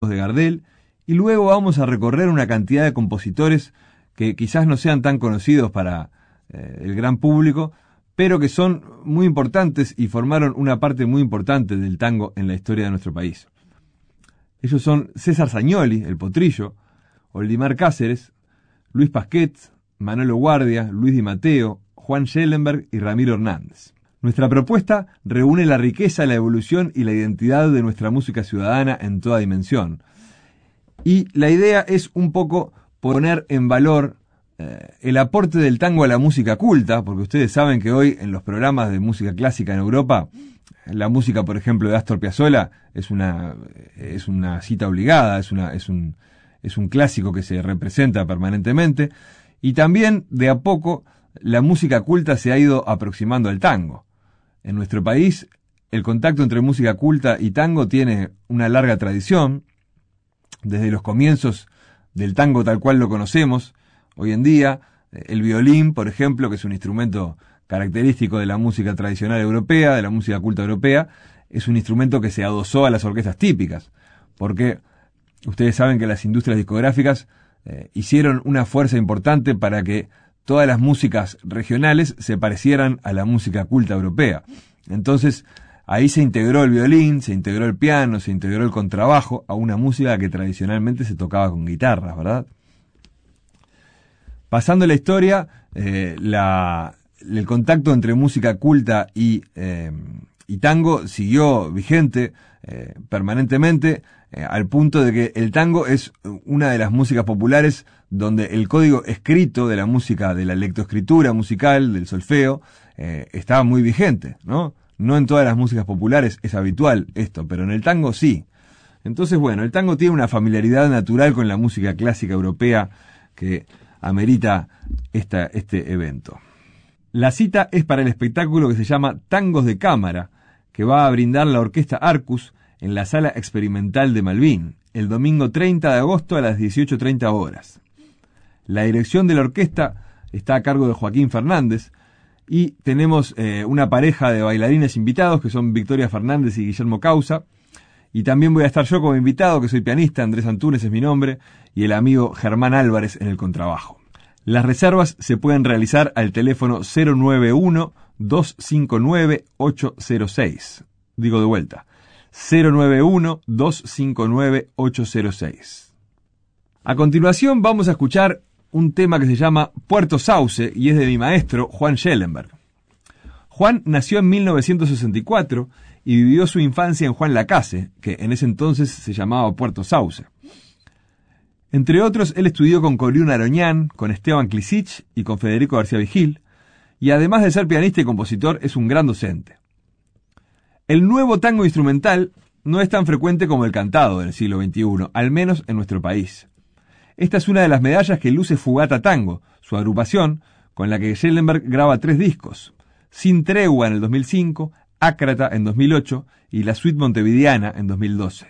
de Gardel, y luego vamos a recorrer una cantidad de compositores que quizás no sean tan conocidos para el gran público, pero que son muy importantes y formaron una parte muy importante del tango en la historia de nuestro país. Ellos son César Saignoli, el Potrillo, Oldimar Cáceres, Luis Pasquet, Manolo Guardia, Luis Di Matteo, Juan Schellenberg y Ramiro Hernández. Nuestra propuesta reúne la riqueza, la evolución y la identidad de nuestra música ciudadana en toda dimensión. Y la idea es un poco poner en valor el aporte del tango a la música culta, porque ustedes saben que hoy en los programas de música clásica en Europa, la música, por ejemplo, de Astor Piazzolla es una cita obligada, es un clásico que se representa permanentemente, y también de a poco la música culta se ha ido aproximando al tango. En nuestro país, el contacto entre música culta y tango tiene una larga tradición, desde los comienzos del tango tal cual lo conocemos. Hoy en día, el violín, por ejemplo, que es un instrumento característico de la música tradicional europea, de la música culta europea, es un instrumento que se adosó a las orquestas típicas, porque ustedes saben que las industrias discográficas hicieron una fuerza importante para que todas las músicas regionales se parecieran a la música culta europea. Entonces, ahí se integró el violín, se integró el piano, se integró el contrabajo a una música que tradicionalmente se tocaba con guitarras, ¿verdad? Pasando la historia, el contacto entre música culta y tango siguió vigente permanentemente, al punto de que el tango es una de las músicas populares donde el código escrito de la música, de la lectoescritura musical, del solfeo, está muy vigente, ¿no? No en todas las músicas populares es habitual esto, pero en el tango sí. Entonces, bueno, el tango tiene una familiaridad natural con la música clásica europea que amerita este evento. La cita es para el espectáculo que se llama Tangos de Cámara, que va a brindar la Orquesta Arcus en la Sala Experimental de Malvín, el domingo 30 de agosto a las 18:30 horas. La dirección de la orquesta está a cargo de Joaquín Fernández y tenemos una pareja de bailarines invitados que son Victoria Fernández y Guillermo Causa, y también voy a estar yo como invitado, que soy pianista, Andrés Antunes es mi nombre, y el amigo Germán Álvarez en el contrabajo. Las reservas se pueden realizar al teléfono 091-259-806. Digo de vuelta, 091-259-806. A continuación vamos a escuchar un tema que se llama Puerto Sauce y es de mi maestro Juan Schellenberg. Juan nació en 1964 y vivió su infancia en Juan Lacase, que en ese entonces se llamaba Puerto Sauce. Entre otros, él estudió con Coriún Aroñán, con Esteban Klisich y con Federico García Vigil, y además de ser pianista y compositor, es un gran docente. El nuevo tango instrumental no es tan frecuente como el cantado del siglo XXI, al menos en nuestro país. Esta es una de las medallas que luce Fugata Tango, su agrupación, con la que Schellenberg graba 3 discos: Sin Tregua en el 2005, Ácrata en 2008 y La Suite Montevideana en 2012.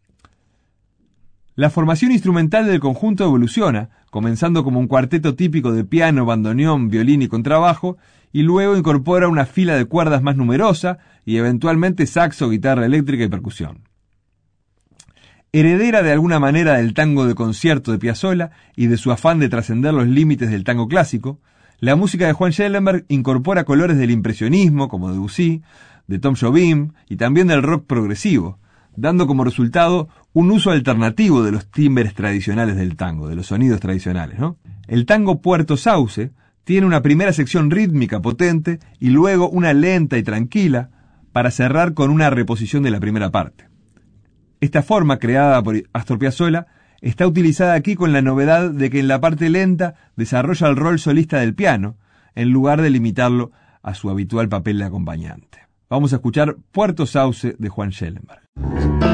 La formación instrumental del conjunto evoluciona, comenzando como un cuarteto típico de piano, bandoneón, violín y contrabajo, y luego incorpora una fila de cuerdas más numerosa y eventualmente saxo, guitarra eléctrica y percusión. Heredera de alguna manera del tango de concierto de Piazzolla y de su afán de trascender los límites del tango clásico, la música de Juan Schellenberg incorpora colores del impresionismo, como Debussy, de Tom Jobim y también del rock progresivo, dando como resultado un uso alternativo de los timbres tradicionales del tango, de los sonidos tradicionales, ¿no? El tango Puerto Sauce tiene una primera sección rítmica potente y luego una lenta y tranquila para cerrar con una reposición de la primera parte. Esta forma, creada por Astor Piazzolla, está utilizada aquí con la novedad de que en la parte lenta desarrolla el rol solista del piano, en lugar de limitarlo a su habitual papel de acompañante. Vamos a escuchar Puerto Sauce de Juan Schellenberg.